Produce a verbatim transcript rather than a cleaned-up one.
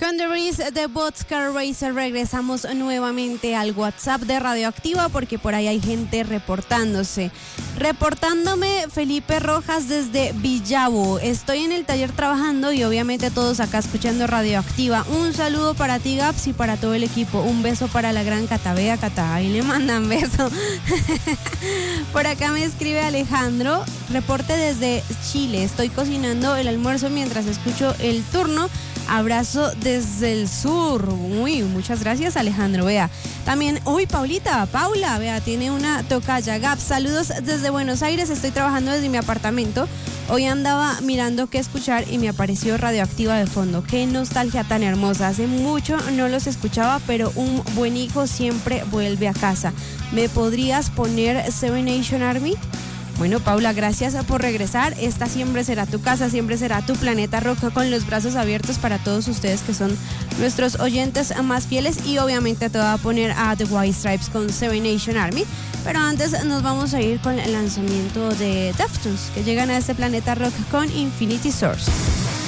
Conderies de Botscar Racer, regresamos nuevamente al WhatsApp de Radioactiva porque por ahí hay gente reportándose. Reportándome Felipe Rojas desde Villavo. Estoy en el taller trabajando y obviamente todos acá escuchando Radioactiva. Un saludo para ti, Gaps, y para todo el equipo. Un beso para la gran Catabea Cata. Ahí le mandan beso. Por acá me escribe Alejandro. Reporte desde Chile. Estoy cocinando el almuerzo mientras escucho el turno. Abrazo desde el sur. Uy, muchas gracias, Alejandro. Vea, también, uy, Paulita, Paula, vea, tiene una tocaya. Gap, saludos desde Buenos Aires. Estoy trabajando desde mi apartamento. Hoy andaba mirando qué escuchar y me apareció Radioactiva de fondo. Qué nostalgia tan hermosa. Hace mucho no los escuchaba, pero un buen hijo siempre vuelve a casa. ¿Me podrías poner Seven Nation Army? Bueno, Paula, gracias por regresar. Esta siempre será tu casa, siempre será tu Planeta Rock, con los brazos abiertos para todos ustedes que son nuestros oyentes más fieles. Y obviamente te va a poner a The White Stripes con Seven Nation Army. Pero antes nos vamos a ir con el lanzamiento de Deftones, que llegan a este Planeta Rock con Infinity Source.